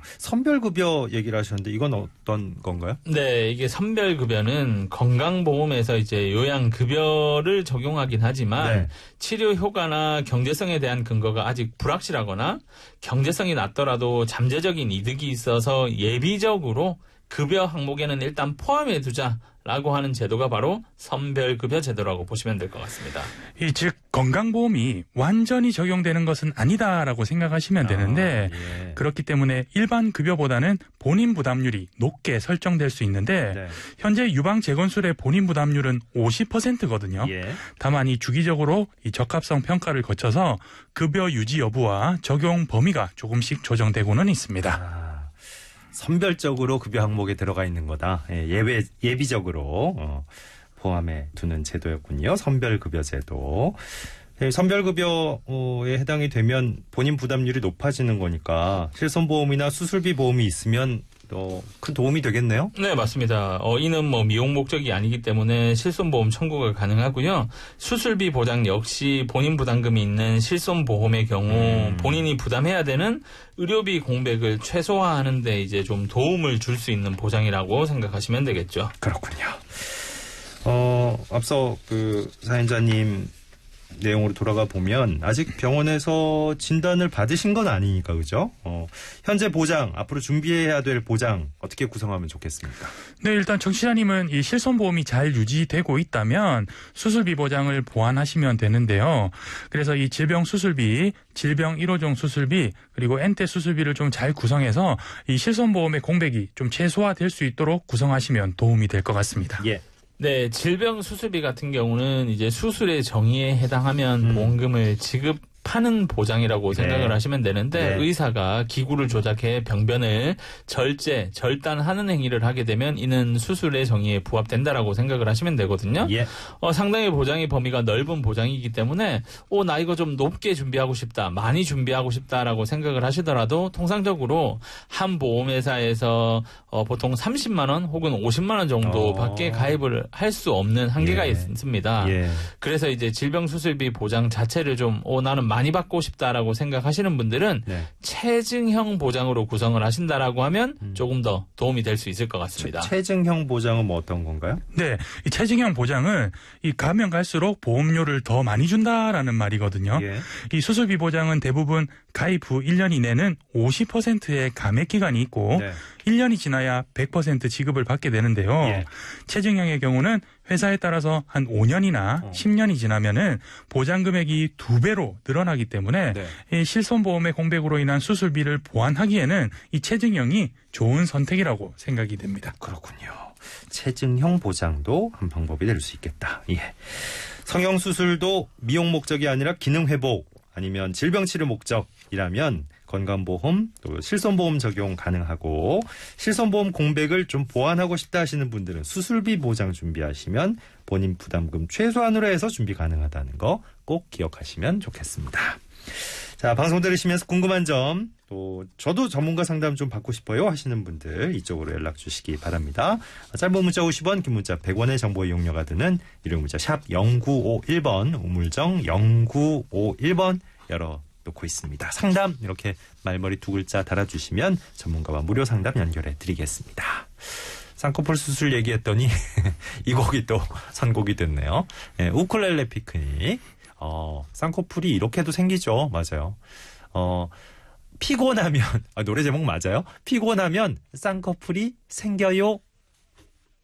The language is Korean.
선별급여 얘기를 하셨는데 이건 어떤 건가요? 네, 이게 선별급여는 건강보험에서 이제 요양급여를 적용하긴 하지만 네. 치료 효과나 경제성에 대한 근거가 아직 불확실하거나 경제성이 낮더라도 잠재적인 이득이 있어서 예비적으로 급여 항목에는 일단 포함해 두자라고 하는 제도가 바로 선별급여 제도라고 보시면 될 것 같습니다. 즉 건강보험이 완전히 적용되는 것은 아니다라고 생각하시면 되는데 예. 그렇기 때문에 일반 급여보다는 본인 부담률이 높게 설정될 수 있는데 네. 현재 유방재건술의 본인 부담률은 50%거든요. 예. 다만 이 주기적으로 이 적합성 평가를 거쳐서 급여 유지 여부와 적용 범위가 조금씩 조정되고는 있습니다. 선별적으로 급여 항목에 들어가 있는 거다. 예비적으로 포함해 두는 제도였군요. 선별급여 제도. 선별급여에 해당이 되면 본인 부담률이 높아지는 거니까 실손보험이나 수술비 보험이 있으면 큰 도움이 되겠네요. 네, 맞습니다. 이는 미용 목적이 아니기 때문에 실손보험 청구가 가능하고요. 수술비 보장 역시 본인 부담금이 있는 실손보험의 경우 본인이 부담해야 되는 의료비 공백을 최소화하는 데 이제 좀 도움을 줄 수 있는 보장이라고 생각하시면 되겠죠. 그렇군요. 앞서 사연자님 내용으로 돌아가 보면 아직 병원에서 진단을 받으신 건 아니니까 그죠? 현재 보장, 앞으로 준비해야 될 보장 어떻게 구성하면 좋겠습니까? 네, 일단 정치자님은 이 실손보험이 잘 유지되고 있다면 수술비 보장을 보완하시면 되는데요. 그래서 이 질병 수술비, 질병 1호종 수술비, 그리고 엔테 수술비를 좀 잘 구성해서 이 실손보험의 공백이 좀 최소화될 수 있도록 구성하시면 도움이 될 것 같습니다. 예. 네, 질병 수술비 같은 경우는 이제 수술의 정의에 해당하면 보험금을 지급하는 보장이라고 생각을 하시면 되는데 의사가 기구를 조작해 병변을 절단하는 행위를 하게 되면 이는 수술의 정의에 부합된다라고 생각을 하시면 되거든요. 예. 상당히 보장의 범위가 넓은 보장이기 때문에 나 이거 좀 높게 준비하고 싶다, 많이 준비하고 싶다라고 생각을 하시더라도 통상적으로 한 보험회사에서 보통 30만 원 혹은 50만 원 정도밖에 가입을 할 수 없는 한계가 있습니다. 그래서 이제 질병 수술비 보장 자체를 좀 나는 많이 받고 싶다라고 생각하시는 분들은 체증형 보장으로 구성을 하신다라고 하면 조금 더 도움이 될 수 있을 것 같습니다. 체증형 보장은 뭐 어떤 건가요? 네, 이 체증형 보장은 이 가면 갈수록 보험료를 더 많이 준다라는 말이거든요. 이 수술비 보장은 대부분 가입 후 1년 이내는 50%의 감액 기간이 있고 1년이 지나야 100% 지급을 받게 되는데요. 체증형의 경우는 회사에 따라서 한 5년이나 10년이 지나면은 보장 금액이 2배로 늘어나기 때문에 이 실손보험의 공백으로 인한 수술비를 보완하기에는 이 체증형이 좋은 선택이라고 생각이 됩니다. 그렇군요. 체증형 보장도 한 방법이 될 수 있겠다. 성형수술도 미용 목적이 아니라 기능회복 아니면 질병치료 목적이라면 건강보험 또 실손보험 적용 가능하고 실손보험 공백을 좀 보완하고 싶다 하시는 분들은 수술비 보장 준비하시면 본인 부담금 최소한으로 해서 준비 가능하다는 거 꼭 기억하시면 좋겠습니다. 자, 방송 들으시면서 궁금한 점 또 저도 전문가 상담 좀 받고 싶어요 하시는 분들 이쪽으로 연락 주시기 바랍니다. 짧은 문자 50원, 긴 문자 100원의 정보 이용료가 드는 유료 문자 샵 0951번 우물정 0951번 열어놓고 있습니다. 상담 이렇게 말머리 2글자 달아주시면 전문가와 무료 상담 연결해 드리겠습니다. 쌍꺼풀 수술 얘기했더니 이 곡이 또 선곡이 됐네요. 우쿨렐레 피크닉. 쌍꺼풀이 이렇게도 생기죠. 맞아요. 피곤하면 노래 제목 맞아요. 피곤하면 쌍꺼풀이 생겨요